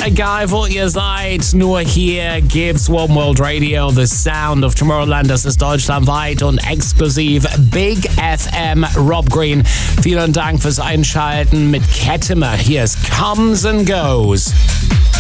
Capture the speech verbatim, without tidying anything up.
egal wo ihr seid, nur hier gibt's One World Radio, the sound of Tomorrowland. Das ist deutschlandweit und exklusiv Big F M. Rob Green, vielen Dank fürs Einschalten mit Kettimer. Hier ist Comes and Goes.